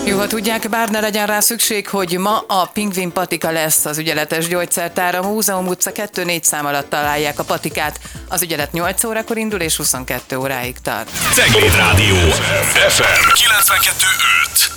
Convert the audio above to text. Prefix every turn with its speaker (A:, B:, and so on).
A: Jó, ha tudják, bár ne legyen rá szükség, hogy ma a Pingvin patika lesz az ügyeletes gyógyszertár. A Múzeum utca 2-4 szám alatt találják a patikát. Az ügyelet 8 órakor indul és 22 óráig tart.
B: Cegléd Rádió FM 92.5.